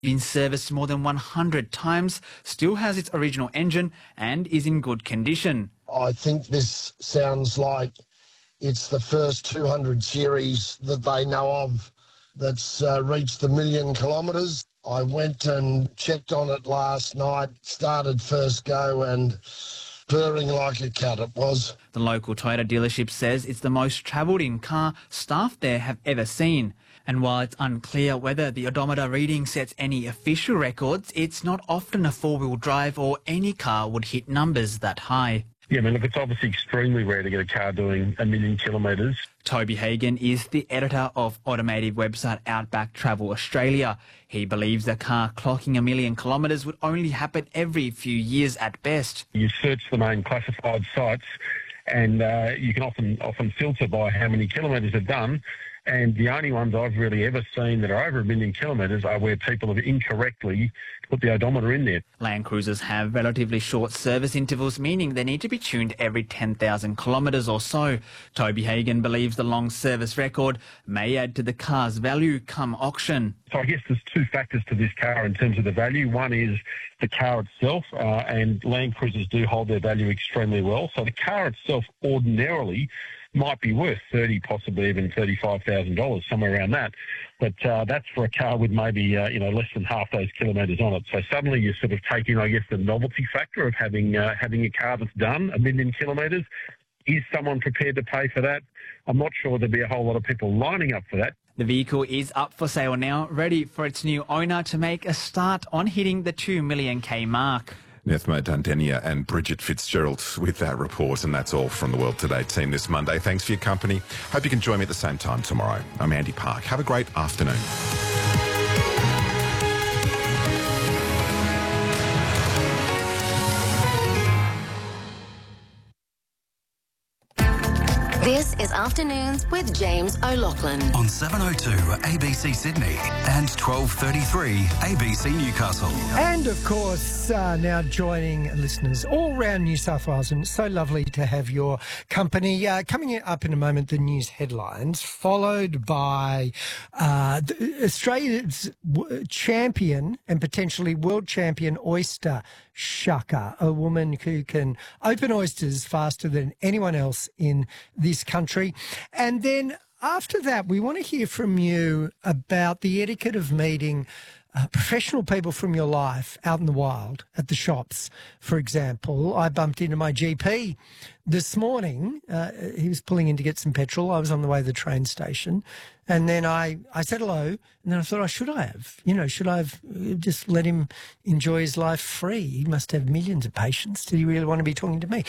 been serviced more than 100 times, still has its original engine and is in good condition. I think this sounds like it's the first 200 series that they know of that's reached the 1 million kilometres. I went and checked on it last night, started first go and purring like a cat it was. The local Toyota dealership says it's the most travelled in car staff there have ever seen. And while it's unclear whether the odometer reading sets any official records, it's not often a four-wheel drive or any car would hit numbers that high. Yeah, I mean, look, it's obviously extremely rare to get a car doing 1 million kilometres. Toby Hagan is the editor of automotive website Outback Travel Australia. He believes a car clocking 1 million kilometres would only happen every few years at best. You search the main classified sites and you can often filter by how many kilometres they've done. And the only ones I've really ever seen that are over 1 million kilometres are where people have incorrectly put the odometer in there. Land Cruisers have relatively short service intervals, meaning they need to be tuned every 10,000 kilometres or so. Toby Hagan believes the long service record may add to the car's value come auction. So I guess there's two factors to this car in terms of the value. One is the car itself, and Land Cruisers do hold their value extremely well. So the car itself ordinarily might be worth $30,000, possibly even $35,000, somewhere around that. But that's for a car with maybe, less than half those kilometres on it. So suddenly you sort of take in, I guess, the novelty factor of having a car that's done 1 million kilometres. Is someone prepared to pay for that? I'm not sure there'd be a whole lot of people lining up for that. The vehicle is up for sale now, ready for its new owner to make a start on hitting the 2 million K mark. Nethmo Dundenia and Bridget Fitzgerald with that report, and that's all from the World Today team this Monday. Thanks for your company. Hope you can join me at the same time tomorrow. I'm Andy Park. Have a great afternoon. This is Afternoons with James O'Loughlin. On 702 ABC Sydney and 1233 ABC Newcastle. And of course, now joining listeners all around New South Wales, and it's so lovely to have your company. Coming up in a moment, the news headlines, followed by Australia's champion and potentially world champion oyster shucker, a woman who can open oysters faster than anyone else in this country. And then after that, we want to hear from you about the etiquette of meeting professional people from your life out in the wild, at the shops, for example. I bumped into my GP this morning. He was pulling in to get some petrol. I was on the way to the train station. And then I said hello, and then I thought, should I have just let him enjoy his life free? He must have millions of patients. Did he really want to be talking to me?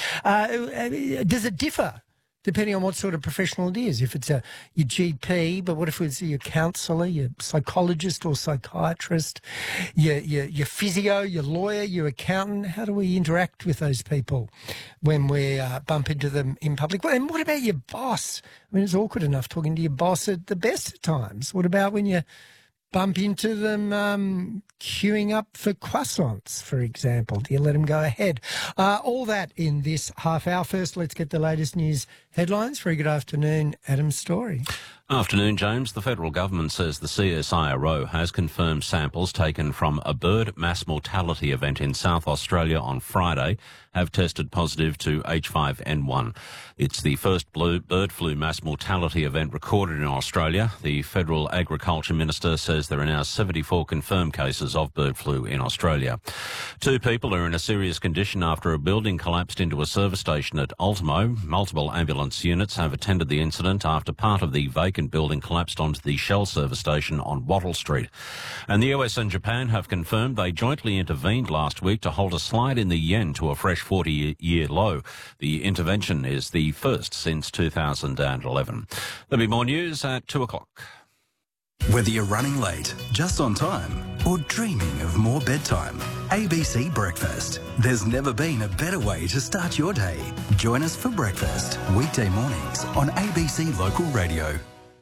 Does it differ depending on what sort of professional it is? If it's your GP, but what if it's your counsellor, your psychologist or psychiatrist, your physio, your lawyer, your accountant? How do we interact with those people when we bump into them in public? Well, and what about your boss? I mean, it's awkward enough talking to your boss at the best of times. What about when you bump into them queuing up for croissants, for example? Do you let them go ahead? All that in this half hour. First, let's get the latest news headlines. Very good afternoon, Adam Story. Afternoon, James. The federal government says the CSIRO has confirmed samples taken from a bird mass mortality event in South Australia on Friday have tested positive to H5N1. It's the first bird flu mass mortality event recorded in Australia. The Federal Agriculture Minister says there are now 74 confirmed cases of bird flu in Australia. 2 people are in a serious condition after a building collapsed into a service station at Ultimo. Multiple ambulance units have attended the incident after part of the vacant building collapsed onto the Shell service station on Wattle Street. And the US and Japan have confirmed they jointly intervened last week to halt a slide in the yen to a fresh 40-year low. The intervention is the first since 2011. There'll be more news at 2 o'clock. Whether you're running late, just on time, or dreaming of more bedtime, ABC Breakfast. There's never been a better way to start your day. Join us for breakfast, weekday mornings on ABC Local Radio.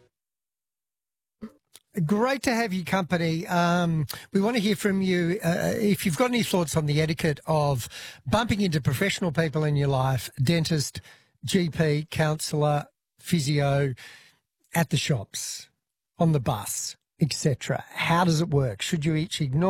Great to have your company. We want to hear from you if you've got any thoughts on the etiquette of bumping into professional people in your life, dentist, GP, counsellor, physio, at the shops, on the bus, etc. How does it work? Should you each ignore